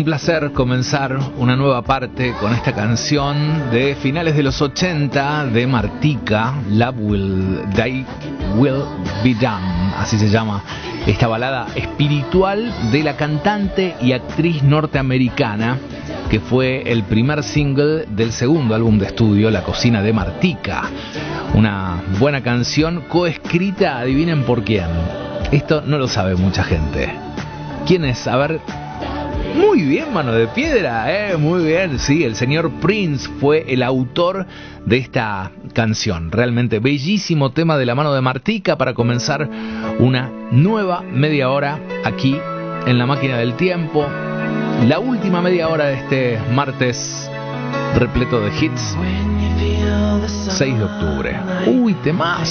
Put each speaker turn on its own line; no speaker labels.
placer comenzar una nueva parte con esta canción de finales de los 80 de Martika, Love Will Die Will Be Done, así se llama esta balada espiritual de la cantante y actriz norteamericana que fue el primer single del segundo álbum de estudio, La Cocina de Martika. Una buena canción coescrita, adivinen por quién. Esto no lo sabe mucha gente. ¿Quién es? A ver. Muy bien, mano de piedra, muy bien. Sí, el señor Prince fue el autor de esta canción. Realmente bellísimo tema de la mano de Martika para comenzar una nueva media hora aquí en La Máquina del Tiempo. La última media hora de este martes repleto de hits. 6 de octubre. Uy, temazo.